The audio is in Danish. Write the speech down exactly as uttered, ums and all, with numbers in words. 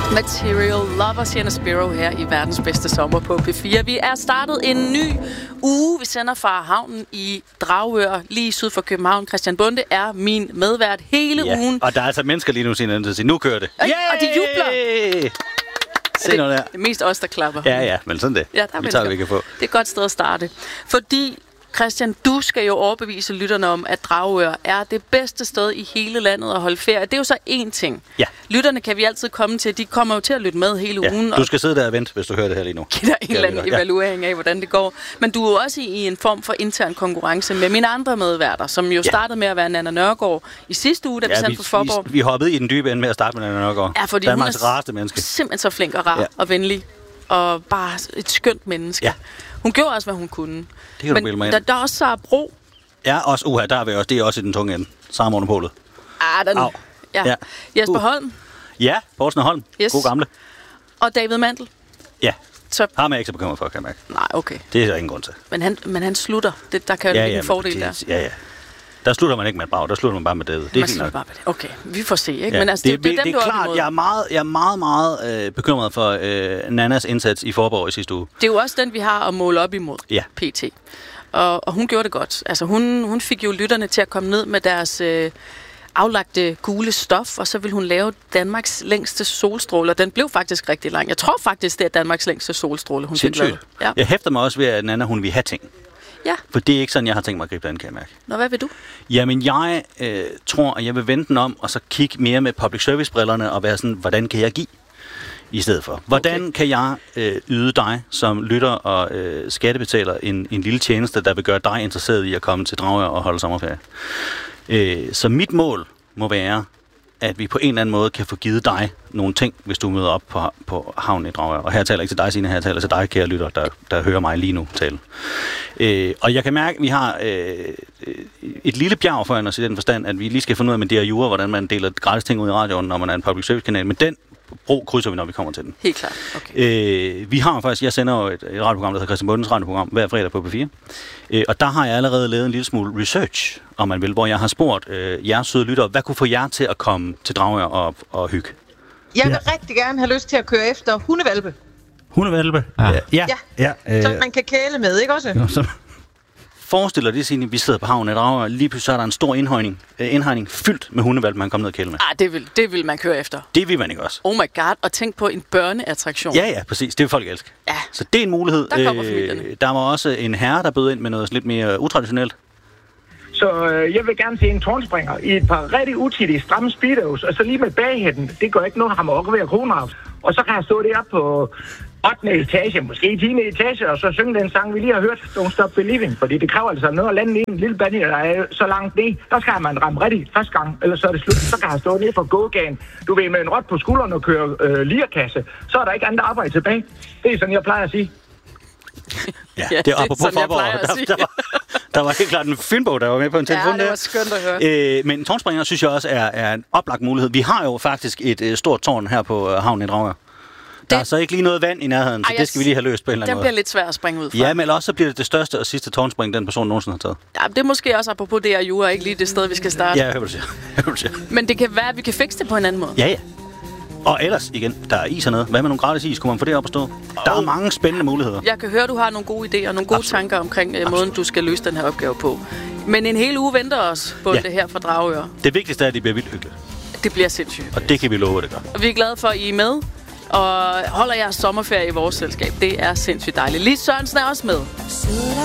Material Lover, Sienna Spiro her i verdens bedste sommer på P fire. Vi er startet en ny uge. Vi sender fra havnen i Dragør, lige syd for København. Christian Bonde er min medvært hele ja. ugen. Og der er altså mennesker lige nu, siger nu kører det. Og, og de jubler. Se noget der. Det er mest os, der klapper. Ja, ja, men sådan det. Ja, der vi tager, vi kan få. Det er et godt sted at starte. Fordi Christian, du skal jo overbevise lytterne om, at Dragør er det bedste sted i hele landet at holde ferie. Det er jo så én ting. Ja. Lytterne kan vi altid komme til. De kommer jo til at lytte med hele ja. ugen. Du skal sidde der og vente, hvis du hører det her lige nu. Giv dig en eller anden evaluering af, hvordan det går. Men du er jo også i en form for intern konkurrence med mine andre medværter, som jo ja. startede med at være Nanna Nørgaard i sidste uge, da ja, vi sendte for Forborg. Vi, vi hoppede i den dybe ende med at starte med Nanna Nørgaard. Ja, fordi Danmarks hun er rareste menneske. Simpelthen så flink og rar ja. og venlig. Og bare et skønt menneske. Ja. Hun gjorde også, hvad hun kunne. Det kan men du bilde mig der, der er også Sara Bro. Ja, også uha, der er vi også. Det er også i den tunge ende. Sara Monopolet. Ah, den. Au. Ja. ja. Jesper uh. Holm. Ja, Poulsen og Holm. Yes. God gamle. Og David Mandel. Ja. Så. Har man ikke så bekymret for, kan man ikke. Nej, okay. Det er der ingen grund til. Men han, men han slutter. Det, der kan jo ja, ja, ja, en fordel det, der. Ja, ja. Der slutter man ikke med et brag, der slutter man bare med David. Det er man fint nok. Bare med det. Okay, vi får se, ikke? Ja. Men altså, det, det, det, det, det, dem, det er klart, jeg er meget, jeg er meget, meget øh, bekymret for øh, Nannas indsats i Forborg i sidste uge. Det er jo også den, vi har at måle op imod, ja. P T. Og, og hun gjorde det godt. Altså, hun, hun fik jo lytterne til at komme ned med deres øh, aflagte gule stof, og så ville hun lave Danmarks længste solstråle, og den blev faktisk rigtig lang. Jeg tror faktisk, det er Danmarks længste solstråle, hun Sindssygt. fik lavet. Ja. Jeg hæfter mig også ved, at Nanna, hun vil have ting. Ja. For det er ikke sådan, jeg har tænkt mig at gribe den, kan jeg mærke. Nå, hvad vil du? Jamen, jeg øh, tror, at jeg vil vende den om, og så kigge mere med public service-brillerne, og være sådan, hvordan kan jeg give? I stedet for. Hvordan okay. kan jeg øh, yde dig, som lytter og øh, skattebetaler, en, en lille tjeneste, der vil gøre dig interesseret i at komme til Dragør og holde sommerferie? Øh, så mit mål må være, at vi på en eller anden måde kan få givet dig nogle ting, hvis du møder op på, på havnen i Dragør. Og her taler jeg ikke til dig, Signe, her taler til dig, kære lytter, der, der hører mig lige nu tale. Øh, og jeg kan mærke, at vi har øh, et lille bjerg foran os i den forstand, at vi lige skal finde ud af med det her jure, hvordan man deler gratis ting ud i radioen, når man er en public service kanal. Men den bro krydser vi, når vi kommer til den. Helt klart. Okay. Øh, vi har faktisk, jeg sender jo et, et radioprogram, der hedder Christian Bundes radioprogram, hver fredag på P fire. Øh, og der har jeg allerede lavet en lille smule research, om man vil, hvor jeg har spurgt øh, jeres søde lyttere, hvad kunne få jer til at komme til Dragør og, og hygge? Jeg vil ja. rigtig gerne have lyst til at køre efter hundevalpe. Hundevalpe? Ja. Ja. ja. ja. Så man kan kæle med, ikke også? Jo, så forestiller det sig, at vi sidder på havnen i Dragør, lige pludselig er der en stor indhegning, øh, indhegning fyldt med hundevalpe, man kan komme ned og kæle med. Ah, det vil, det vil man køre efter. Det vil man ikke også. Oh my god, og tænk på en børneattraktion. Ja, ja, præcis. Det vil folk elske. Ja. Så det er en mulighed. Der kommer familierne. Øh, der var også en herre, der bød ind med noget lidt mere utraditionelt. Så øh, jeg vil gerne se en tårnspringer i et par rigtig utidige stramme speedos, og så lige med baghætten. Det går ikke noget, ham over ved kroner. Og så kan jeg stå deroppe på ottende etage, måske tiende etage, og så synge den sang, vi lige har hørt, Don't Stop Believing. Fordi det kræver altså noget at lande i en lille bandi, der er så langt ned. Der skal man ramme rigtig første gang, eller så er det slut. Så kan jeg stå nede for gågaden. Du ved, med en rot på skulderen og køre øh, lierkasse. Så er der ikke andet arbejde tilbage. Det er sådan, jeg plejer at sige. Ja, ja, det er apropos Forborg. Der, der, var, der var helt klart en Fynbo, der var med på en telefon. Ja, det var skønt at høre. Øh, men tårnspringer synes jeg også er, er en oplagt mulighed. Vi har jo faktisk et øh, stort tårn her på øh, havnen i Dragør. Der det... er så ikke lige noget vand i nærheden, så Ej, det skal vi lige have løst på en eller anden måde. måde. Den bliver lidt svær at springe ud fra. Ja, men også så bliver det det største og sidste tårnspring, den person nogensinde har taget. Ja, det er måske også apropos det her jura, ikke lige det sted, vi skal starte. Ja, jeg hører, du siger. Jeg hører, du siger. Men det kan være, at vi kan fikse det på en anden måde. Ja, ja. Og ellers igen, der er is og noget. Hvad med nogle gratis is? Kunne man få det op at stå? Der er mange spændende muligheder. Jeg kan høre, at du har nogle gode idéer og nogle gode Absolut. tanker omkring uh, måden, du skal løse den her opgave på. Men en hel uge venter os på ja. det her fra Dragør. Det vigtigste er, at det bliver vildt hyggeligt. Det bliver sindssygt. Og det kan vi love, det gør. Og vi er glade for, at I er med. Og holder jeres sommerferie i vores selskab. Det er sindssygt dejligt. Lis Sørensen er også med.